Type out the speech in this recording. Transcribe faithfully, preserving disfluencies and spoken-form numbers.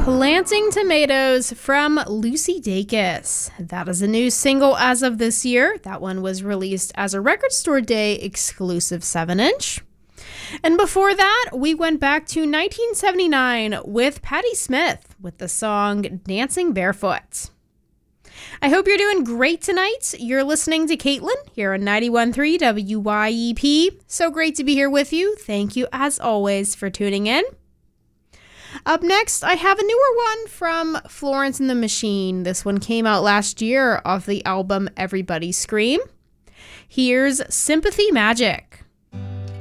Planting Tomatoes from Lucy Dacus. That is a new single as of this year. That one was released as a Record Store Day exclusive seven inch. And before that, we went back to nineteen seventy-nine with Patti Smith with the song Dancing Barefoot. I hope you're doing great tonight. You're listening to Caitlin here on ninety-one point three W Y E P. So great to be here with you. Thank you, as always, for tuning in. Up next, I have a newer one from Florence and the Machine. This one came out last year off the album Everybody Scream. Here's Sympathy Magic.